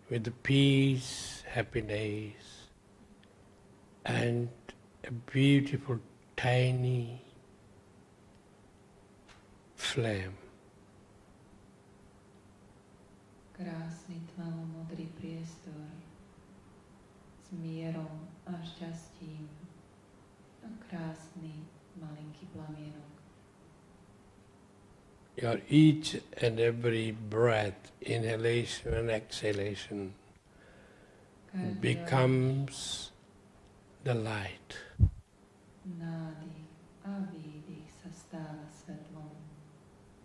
with the peace, happiness, and a beautiful tiny flame. Krásny tmavo-modrý priestor s mierom a šťastím a krásny malinký plamienok. Your each and every breath, inhalation and exhalation, becomes the light. Nádych a výdych sa stáva svetlom.